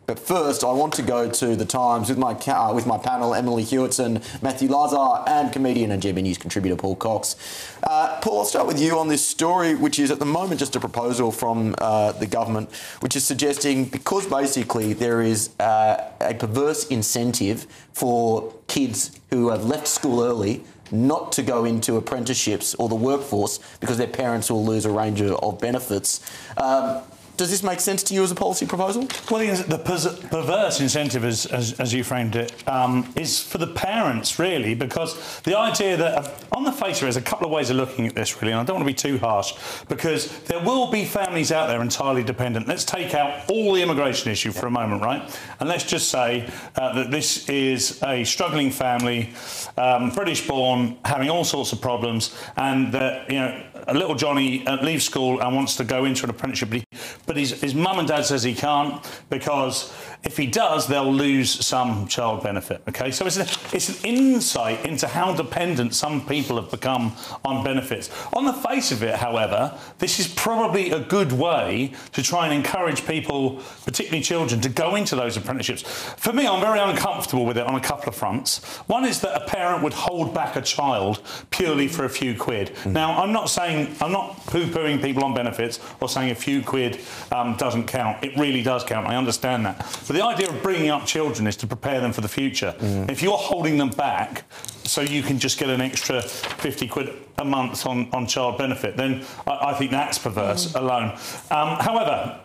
But first, I want to go to the Times with my panel, Emily Hewitson, Matthew Lazar, and comedian and GB News contributor Paul Cox. Paul, I'll start with you on this story, which is at the moment just a proposal from the government, which is suggesting, because basically there is a perverse incentive for kids who have left school early not to go into apprenticeships or the workforce because their parents will lose a range of benefits. Does this make sense to you as a policy proposal? Well, the perverse incentive, as you framed it, is for the parents, really, because the idea that, on the face of it, there's a couple of ways of looking at this, really, and I don't want to be too harsh, because there will be families out there entirely dependent. Let's take out all the immigration issue for a moment, right? And let's just say that this is a struggling family, British-born, having all sorts of problems, and that, a little Johnny leaves school and wants to go into an apprenticeship, but his mum and dad says he can't, because if he does, they'll lose some child benefit, OK? So it's an insight into how dependent some people have become on benefits. On the face of it, however, this is probably a good way to try and encourage people, particularly children, to go into those apprenticeships. For me, I'm very uncomfortable with it on a couple of fronts. One is that a parent would hold back a child purely for a few quid. Now, I'm not poo-pooing people on benefits or saying a few quid doesn't count. It really does count. I understand that. But the idea of bringing up children is to prepare them for the future. If you're holding them back so you can just get an extra 50 quid a month on child benefit, then I think that's perverse alone. However,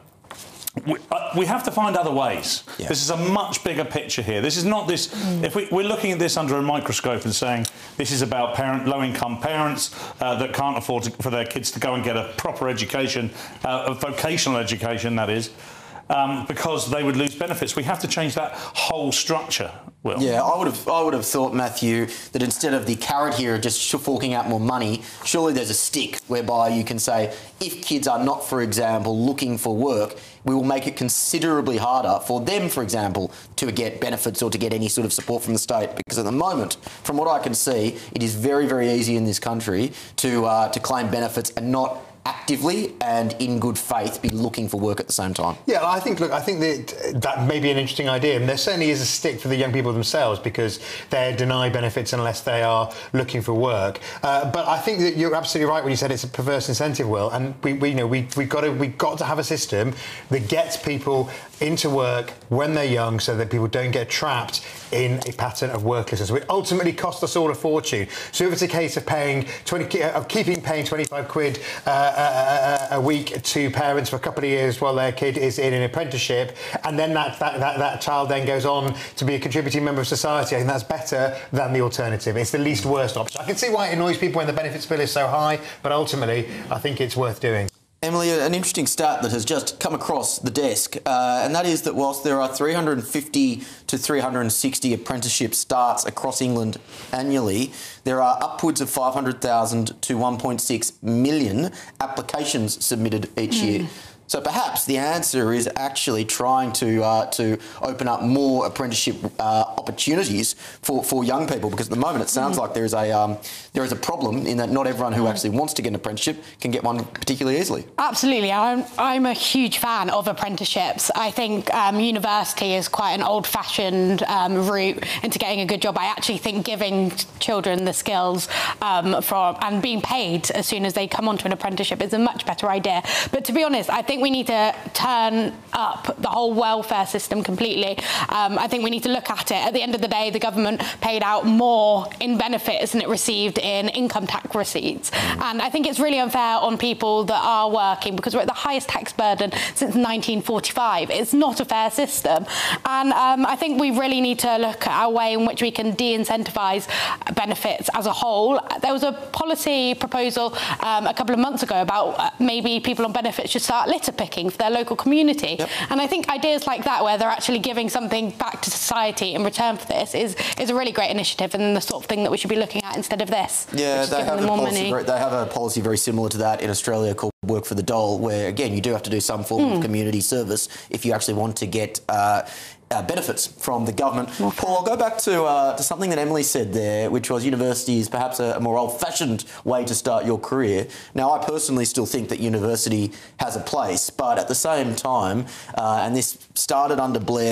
we have to find other ways. Yeah. This is a much bigger picture here. This is not this... If we're looking at this under a microscope and saying this is about low-income parents that can't afford for their kids to go and get a proper education, a vocational education, that is, because they would lose benefits. We have to change that whole structure, Will. Yeah, I would have thought, Matthew, that instead of the carrot here just forking out more money, surely there's a stick whereby you can say, if kids are not, for example, looking for work, we will make it considerably harder for them, for example, to get benefits or to get any sort of support from the state. Because at the moment, from what I can see, it is very, very easy in this country to claim benefits and not actively and in good faith be looking for work at the same time. Yeah, I think that may be an interesting idea, and there certainly is a stick for the young people themselves because they're denied benefits unless they are looking for work. But I think that you're absolutely right when you said it's a perverse incentive, Will, and we've got to have a system that gets people into work when they're young so that people don't get trapped in a pattern of worklessness, which ultimately costs us all a fortune. So if it's a case of keeping paying 25 quid a week to parents for a couple of years while their kid is in an apprenticeship, and then that child then goes on to be a contributing member of society, I think that's better than the alternative. It's the least worst option. I can see why it annoys people when the benefits bill is so high, but ultimately I think it's worth doing. Emily, an interesting stat that has just come across the desk, and that is that whilst there are 350 to 360 apprenticeship starts across England annually, there are upwards of 500,000 to 1.6 million applications submitted each year. So perhaps the answer is actually trying to open up more apprenticeship opportunities for young people, because at the moment it sounds like there is a problem in that not everyone who actually wants to get an apprenticeship can get one particularly easily. Absolutely. I'm a huge fan of apprenticeships. I think university is quite an old-fashioned route into getting a good job. I actually think giving children the skills and being paid as soon as they come onto an apprenticeship is a much better idea. But to be honest, I think we need to turn up the whole welfare system completely. I think we need to look at it. At the end of the day, the government paid out more in benefits than it received in income tax receipts. And I think it's really unfair on people that are working, because we're at the highest tax burden since 1945. It's not a fair system. And I think we really need to look at our way in which we can de-incentivise benefits as a whole. There was a policy proposal a couple of months ago about maybe people on benefits should start litter picking for their local community. Yep. And I think ideas like that, where they're actually giving something back to society in return for this, is a really great initiative, and the sort of thing that we should be looking at instead of this. Yeah, they have a policy very similar to that in Australia called Work for the Dole, where, again, you do have to do some form of community service if you actually want to get benefits from the government. Okay. Paul, I'll go back to something that Emily said there, which was university is perhaps a more old-fashioned way to start your career. Now, I personally still think that university has a place, but at the same time, and this started under Blair,